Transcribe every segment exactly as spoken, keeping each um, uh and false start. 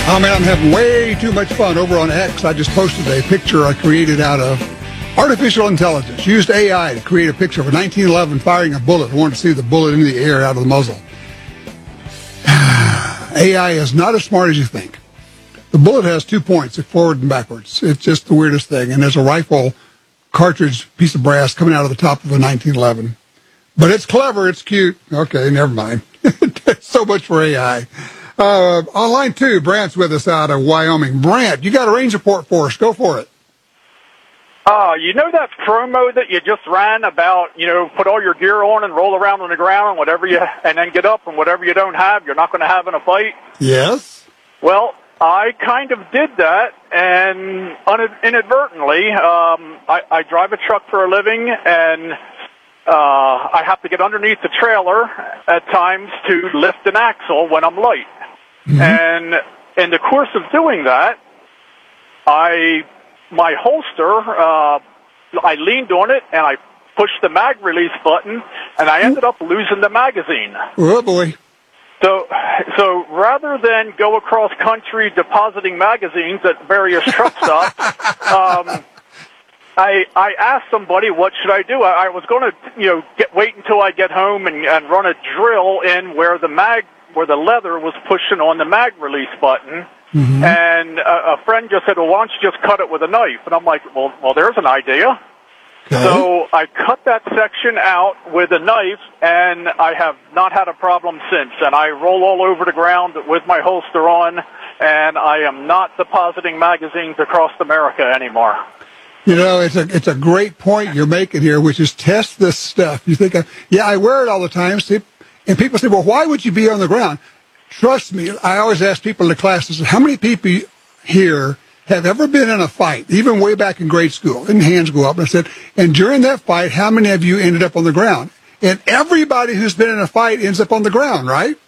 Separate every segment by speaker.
Speaker 1: Oh, man, I'm having way too much fun over on X. I just posted a picture I created out of artificial intelligence. Used A I to create a picture of a nineteen eleven firing a bullet. I wanted to see the bullet into the air out of the muzzle. A I is not as smart as you think. The bullet has two points, forward and backwards. It's just the weirdest thing. And there's a rifle cartridge piece of brass coming out of the top of a nineteen eleven. But it's clever. It's cute. Okay, never mind. So much for A I. Uh, on line two, Brant's with us out of Wyoming. Brant, you got a range report for us. Go for it.
Speaker 2: Uh, you know that promo that you just ran about, you know, put all your gear on and roll around on the ground and whatever you, and then get up and whatever you don't have, you're not going to have in a fight?
Speaker 1: Yes.
Speaker 2: Well, I kind of did that, and un- inadvertently, um, I, I drive a truck for a living, and uh, I have to get underneath the trailer at times to lift an axle when I'm light. Mm-hmm. And in the course of doing that, I, my holster, uh, I leaned on it and I pushed the mag release button, and I ended up losing the magazine.
Speaker 1: Oh boy!
Speaker 2: So, so rather than go across country depositing magazines at various truck stops, um, I I asked somebody, what should I do? I, I was going to, you know, get wait until I get home and, and run a drill in where the mag. where the leather was pushing on the mag release button, mm-hmm. and a, a friend just said, well, why don't you just cut it with a knife? And I'm like, well, well, there's an idea. Okay. So I cut that section out with a knife, and I have not had a problem since. And I roll all over the ground with my holster on, and I am not depositing magazines across America anymore.
Speaker 1: You know, it's a it's a great point you're making here, which is test this stuff. You think, I, yeah, I wear it all the time. See, and people say, well, why would you be on the ground? Trust me, I always ask people in the classes, how many people here have ever been in a fight, even way back in grade school? And hands go up. And I said, and during that fight, how many of you ended up on the ground? And everybody who's been in a fight ends up on the ground, right?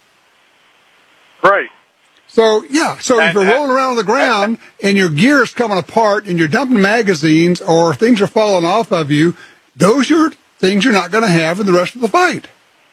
Speaker 2: Right.
Speaker 1: So, yeah, so and, if you're and, rolling around on the ground and, and your gear is coming apart and you're dumping magazines or things are falling off of you, those are things you're not going to have in the rest of the fight.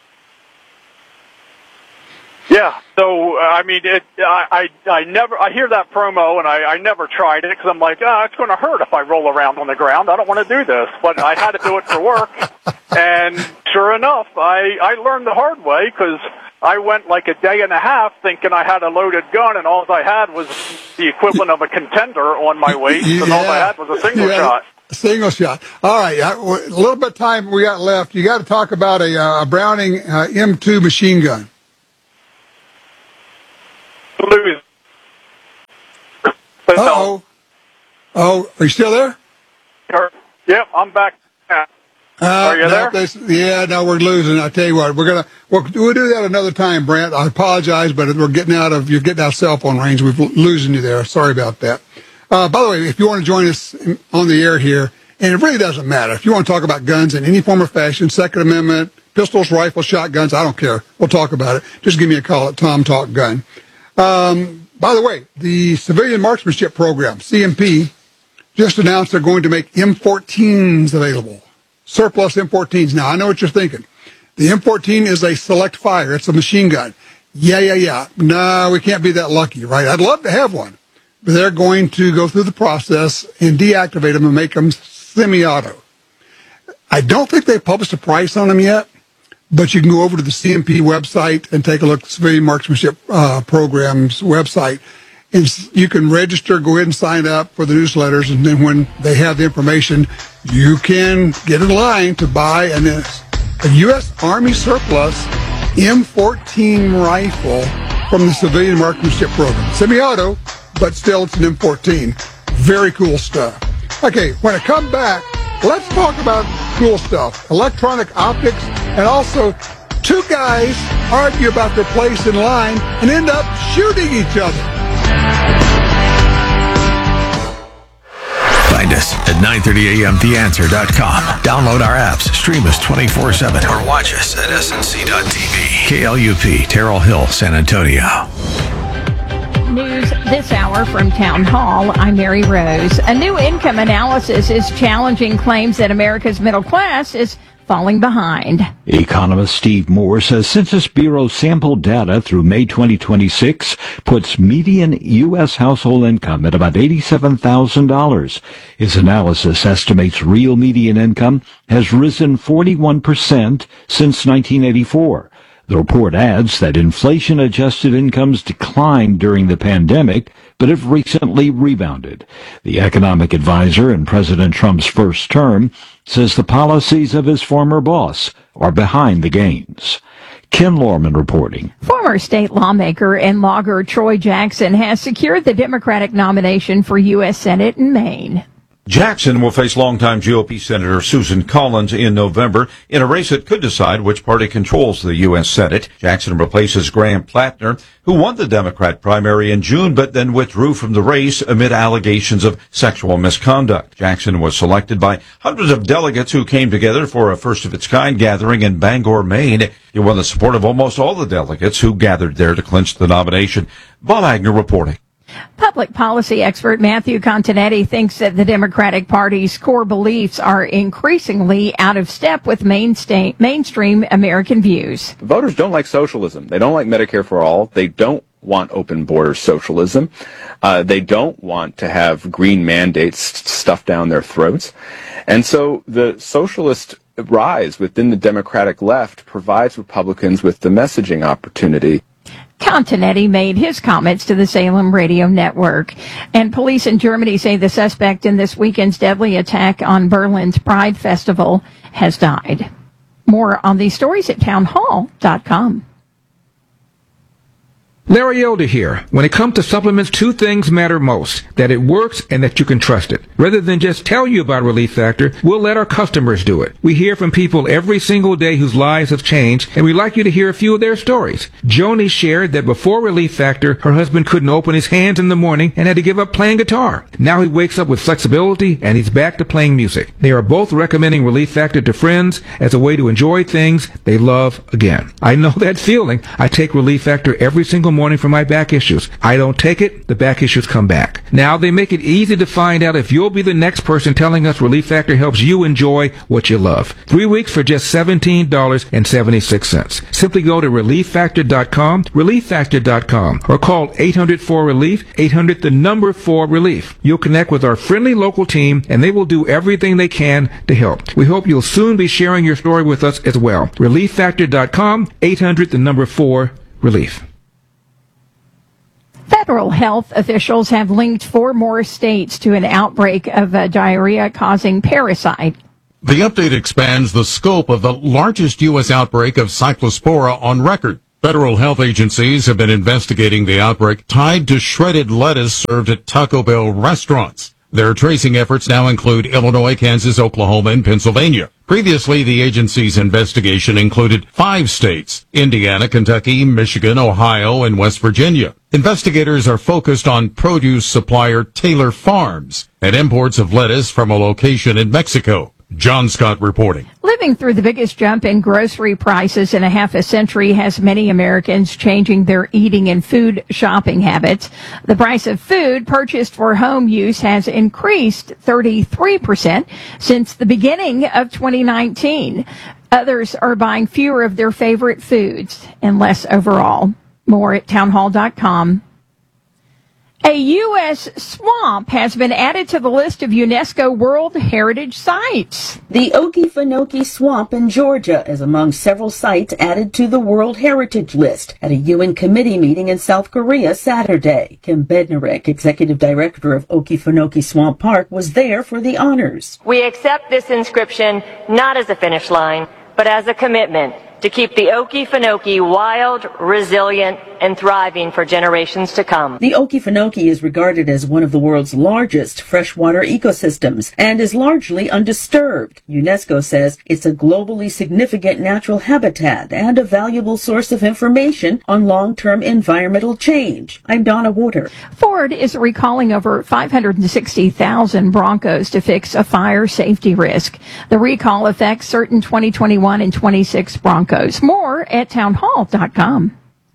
Speaker 2: Yeah, so, uh, I mean, it, I, I, I never, I hear that promo and I, I never tried it because I'm like, ah, oh, it's going to hurt if I roll around on the ground. I don't want to do this, but I had to do it for work. And sure enough, I, I learned the hard way because I went like a day and a half thinking I had a loaded gun and all I had was the equivalent of a contender on my waist, yeah. and all I had was a single yeah. shot.
Speaker 1: Single shot. All right, a little bit of time we got left. You got to talk about a, a Browning uh, M two machine gun.
Speaker 2: Lose.
Speaker 1: Uh-oh. Oh, are you still there?
Speaker 2: Yep, I'm back. Uh, are you
Speaker 1: no,
Speaker 2: there?
Speaker 1: This, yeah, no, we're losing. I tell you what, we're gonna we'll, we'll do that another time, Brant. I apologize, but we're getting out of you're getting out of cell phone range. We're losing you there. Sorry about that. Uh, by the way, if you want to join us on the air here, and it really doesn't matter if you want to talk about guns in any form or fashion, Second Amendment, pistols, rifles, shotguns, I don't care. We'll talk about it. Just give me a call at Tom Talk Gun. Um, by the way, the Civilian Marksmanship Program, C M P, just announced they're going to make M fourteens available. Surplus M fourteens. Now, I know what you're thinking. The M fourteen is a select fire. It's a machine gun. Yeah, yeah, yeah. No, we can't be that lucky, right? I'd love to have one. But they're going to go through the process and deactivate them and make them semi-auto. I don't think they've published a price on them yet. But you can go over to the C M P website and take a look at the Civilian Marksmanship uh, Program's website. And you can register, go ahead and sign up for the newsletters. And then when they have the information, you can get in line to buy an, a U S Army surplus M fourteen rifle from the Civilian Marksmanship Program. Semi-auto, but still it's an M fourteen. Very cool stuff. Okay, when I come back, let's talk about cool stuff. Electronic optics, and also two guys argue about their place in line and end up shooting each other.
Speaker 3: Find us at nine thirty a m the answer dot com. Download our apps, stream us twenty-four seven, or watch us at S N C dot T V. K L U P, Terrell Hill, San Antonio.
Speaker 4: News this hour from Town Hall. I'm Mary Rose. A new income analysis is challenging claims that America's middle class is falling behind.
Speaker 5: Economist Steve Moore says Census Bureau sample data through May twenty twenty-six puts median U S household income at about eighty-seven thousand dollars. His analysis estimates real median income has risen forty-one percent since nineteen eighty-four. The report adds that inflation-adjusted incomes declined during the pandemic, but have recently rebounded. The economic advisor in President Trump's first term says the policies of his former boss are behind the gains. Ken Lorman reporting.
Speaker 4: Former state lawmaker and logger Troy Jackson has secured the Democratic nomination for U S Senate in Maine.
Speaker 6: Jackson will face longtime G O P Senator Susan Collins in November in a race that could decide which party controls the U S Senate. Jackson replaces Graham Plattner, who won the Democrat primary in June but then withdrew from the race amid allegations of sexual misconduct. Jackson was selected by hundreds of delegates who came together for a first-of-its-kind gathering in Bangor, Maine. He won the support of almost all the delegates who gathered there to clinch the nomination. Bob Agner reporting.
Speaker 4: Public policy expert Matthew Continetti thinks that the Democratic Party's core beliefs are increasingly out of step with mainstay, mainstream American views.
Speaker 7: Voters don't like socialism. They don't like Medicare for all. They don't want open border socialism. Uh, they don't want to have green mandates stuffed down their throats. And so the socialist rise within the Democratic left provides Republicans with the messaging opportunity.
Speaker 4: Continetti made his comments to the Salem Radio Network. And police in Germany say the suspect in this weekend's deadly attack on Berlin's Pride Festival has died. More on these stories at townhall dot com.
Speaker 8: Larry Elder here. When it comes to supplements, two things matter most: that it works and that you can trust it. Rather than just tell you about Relief Factor, we'll let our customers do it. We hear from people every single day whose lives have changed, and we'd like you to hear a few of their stories. Joni shared that before Relief Factor, her husband couldn't open his hands in the morning and had to give up playing guitar. Now he wakes up with flexibility and he's back to playing music. They are both recommending Relief Factor to friends as a way to enjoy things they love again. I know that feeling. I take Relief Factor every single morning for my back issues. I don't take it, the back issues come back. Now they make it easy to find out if you'll be the next person telling us Relief Factor helps you enjoy what you love. Three weeks for just seventeen dollars and seventy-six cents. Simply go to relief factor dot com, relief factor dot com, or call eight hundred four relief, eight hundred the number four relief. You'll connect with our friendly local team and they will do everything they can to help. We hope you'll soon be sharing your story with us as well. relief factor dot com, eight hundred the number four relief.
Speaker 4: Federal health officials have linked four more states to an outbreak of a diarrhea-causing parasite.
Speaker 9: The update expands the scope of the largest U S outbreak of Cyclospora on record. Federal health agencies have been investigating the outbreak tied to shredded lettuce served at Taco Bell restaurants. Their tracing efforts now include Illinois, Kansas, Oklahoma, and Pennsylvania. Previously, the agency's investigation included five states: Indiana, Kentucky, Michigan, Ohio, and West Virginia. Investigators are focused on produce supplier Taylor Farms and imports of lettuce from a location in Mexico. John Scott reporting.
Speaker 4: Living through the biggest jump in grocery prices in a half a century has many Americans changing their eating and food shopping habits. The price of food purchased for home use has increased thirty-three percent since the beginning of twenty nineteen. Others are buying fewer of their favorite foods and less overall. More at townhall dot com. A U S swamp has been added to the list of UNESCO World Heritage Sites.
Speaker 10: The Okefenokee Swamp in Georgia is among several sites added to the World Heritage List at a U N committee meeting in South Korea Saturday. Kim Bednarek, executive director of Okefenokee Swamp Park, was there for the honors.
Speaker 11: We accept this inscription not as a finish line, but as a commitment to keep the Okefenokee wild, resilient, and thriving for generations to come.
Speaker 10: The Okefenokee is regarded as one of the world's largest freshwater ecosystems and is largely undisturbed. UNESCO says it's a globally significant natural habitat and a valuable source of information on long-term environmental change. I'm Donna Water.
Speaker 4: Ford is recalling over five hundred sixty thousand Broncos to fix a fire safety risk. The recall affects certain twenty twenty-one and twenty-six Broncos. More at townhall dot com.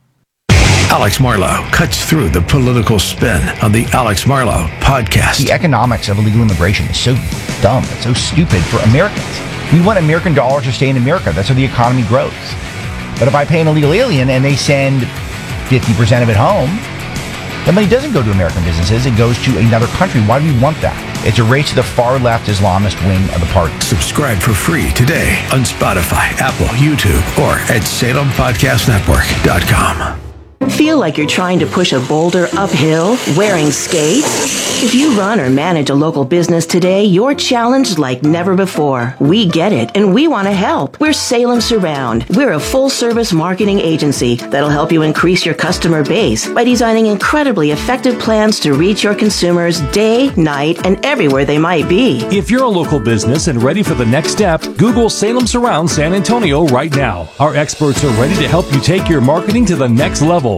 Speaker 3: Alex Marlow cuts through the political spin on the Alex Marlow podcast.
Speaker 12: The economics of illegal immigration is so dumb, it's so stupid for Americans. We want American dollars to stay in America. That's how the economy grows. But if I pay an illegal alien and they send fifty percent of it home, the money doesn't go to American businesses. It goes to another country. Why do we want that? It's a race to the far-left Islamist wing of the party.
Speaker 3: Subscribe for free today on Spotify, Apple, YouTube, or at Salem Podcast Network dot com.
Speaker 13: Feel like you're trying to push a boulder uphill wearing skates? If you run or manage a local business today, you're challenged like never before. We get it, and we want to help. We're Salem Surround. We're a full-service marketing agency that'll help you increase your customer base by designing incredibly effective plans to reach your consumers day, night, and everywhere they might be.
Speaker 14: If you're a local business and ready for the next step, Google Salem Surround San Antonio right now. Our experts are ready to help you take your marketing to the next level.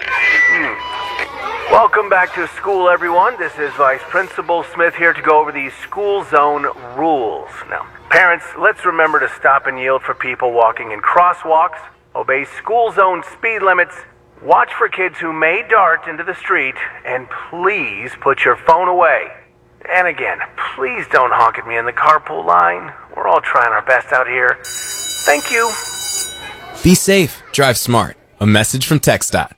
Speaker 15: Welcome back to school, everyone. This is Vice Principal Smith here to go over these school zone rules. Now, parents, let's remember to stop and yield for people walking in crosswalks, obey school zone speed limits, watch for kids who may dart into the street, and please put your phone away. And again, please don't honk at me in the carpool line. We're all trying our best out here. Thank you.
Speaker 16: Be safe. Drive smart. A message from TxDOT.